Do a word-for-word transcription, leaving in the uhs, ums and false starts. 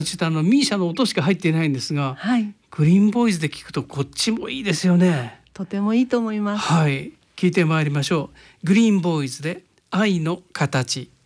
ちょっとあのミーシャの音しか入っていないんですが、 はい、 グリーンボーイズで聞くとこっちもいいですよね。 とてもいいと思います。 はい、聞いてまいりましょう。グリーンボーイズで愛の形。